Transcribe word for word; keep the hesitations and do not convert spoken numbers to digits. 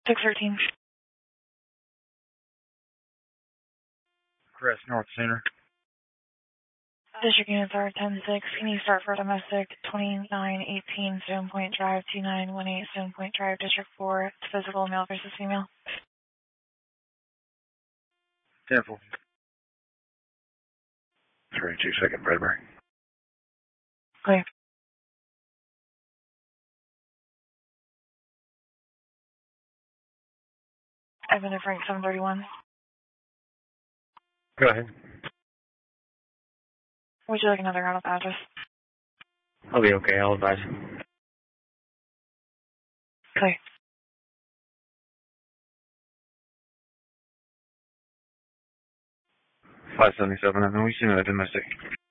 six thirteen. Crest North Center. District units are ten six. Can you start for domestic twenty-nine eighteen Stone Point Drive two nine one eight Stone Point Drive District four physical male versus female? Temple. Three two second Bradbury. Clear. Evan and Frank seven thirty-one. Go ahead. Would you like another round of address? I'll be okay. I'll advise. Clear. five seventy-seven, and we seen a domestic.